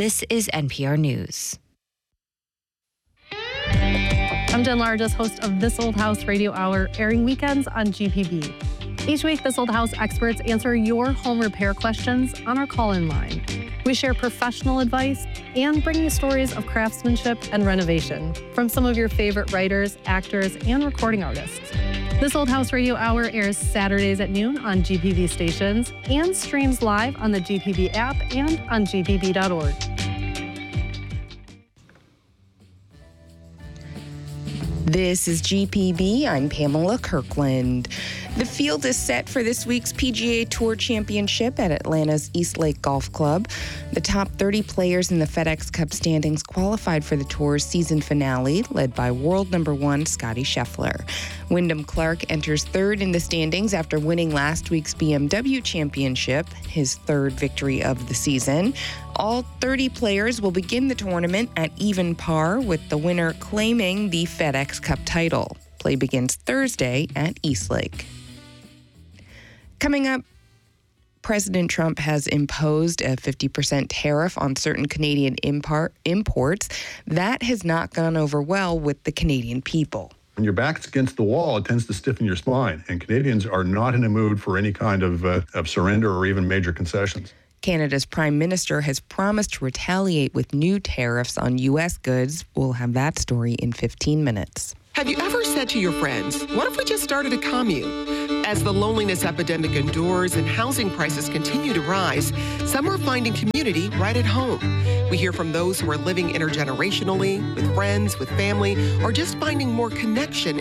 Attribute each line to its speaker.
Speaker 1: This is NPR News.
Speaker 2: I'm Jen Largess, host of This Old House Radio Hour, airing weekends on GPB. Each week, This Old House experts answer your home repair questions on our call-in line. We share professional advice and bring you stories of craftsmanship and renovation from some of your favorite writers, actors, and recording artists. This Old House Radio Hour airs Saturdays at noon on GPB stations and streams live on the GPB app and on gpb.org.
Speaker 3: This is GPB. I'm Pamela Kirkland. The field is set for this week's PGA Tour Championship at Atlanta's East Lake Golf Club. The top 30 players in the FedEx Cup standings qualified for the tour's season finale, led by world number one Scottie Scheffler. Wyndham Clark enters third in the standings after winning last week's BMW Championship, his third victory of the season. All 30 players will begin the tournament at even par, with the winner claiming the FedEx Cup title. Play begins Thursday at East Lake. Coming up, President Trump has imposed a 50% tariff on certain Canadian imports. That has not gone over well with the Canadian people.
Speaker 4: When your back's against the wall, it tends to stiffen your spine, and Canadians are not in a mood for any kind of surrender or even major concessions.
Speaker 3: Canada's Prime Minister has promised to retaliate with new tariffs on U.S. goods. We'll have that story in 15 minutes.
Speaker 5: Have you ever said to your friends, what if we just started a commune? As the loneliness epidemic endures and housing prices continue to rise, some are finding community right at home. We hear from those who are living intergenerationally, with friends, with family, or just finding more connection